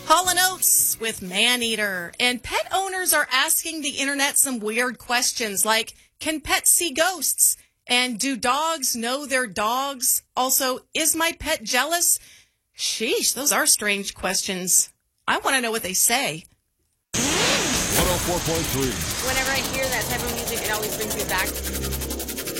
Hall & Oates with Maneater. And pet owners are asking the internet some weird questions like, can pets see ghosts? And do dogs know their dogs? Also, is my pet jealous? Sheesh, those are strange questions. I want to know what they say. 104.3. Whenever I hear that type of music, it always brings me back